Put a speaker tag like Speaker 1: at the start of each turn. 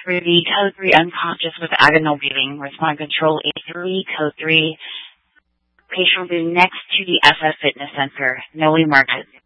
Speaker 1: For the code 3 unconscious with agonal breathing, respond control A3, code 3. Patient will be next to the FF Fitness Center, Noe Market.